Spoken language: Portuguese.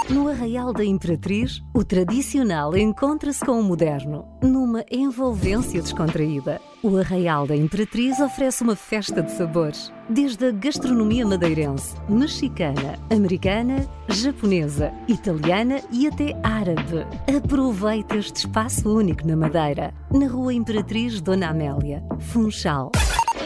No Arraial da Imperatriz, o tradicional encontra-se com o moderno, numa envolvência descontraída. O Arraial da Imperatriz oferece uma festa de sabores, desde a gastronomia madeirense, mexicana, americana, japonesa, italiana e até árabe. Aproveita este espaço único na Madeira, na Rua Imperatriz Dona Amélia, Funchal.